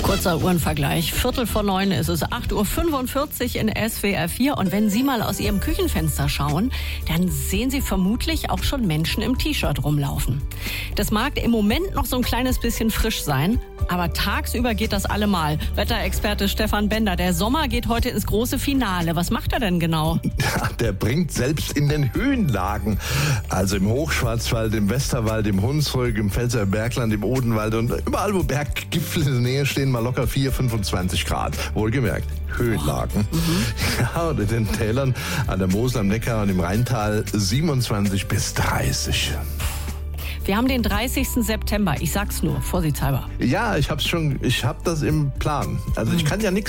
Kurzer Uhrenvergleich. 8:45 ist es, 8:45 Uhr in SWR 4. Und wenn Sie mal aus Ihrem Küchenfenster schauen, dann sehen Sie vermutlich auch schon Menschen im T-Shirt rumlaufen. Das mag im Moment noch so ein kleines bisschen frisch sein, aber tagsüber geht das allemal. Wetterexperte Stefan Bender, der Sommer geht heute ins große Finale. Was macht er denn genau? Ja, der bringt selbst in den Höhenlagen, also im Hochschwarzwald, im Westerwald, im Hunsrück, im Pfälzer Bergland, im Odenwald und überall, wo Berggipfel in der Nähe stehen, mal locker 25 Grad. Wohlgemerkt, Höhenlagen. Ja, und in den Tälern an der Mosel, am Neckar und im Rheintal 27 bis 30. Wir haben den 30. September. Ich sag's nur, vorsichtshalber. Ja, ich hab das im Plan. Also ich kann ja nichts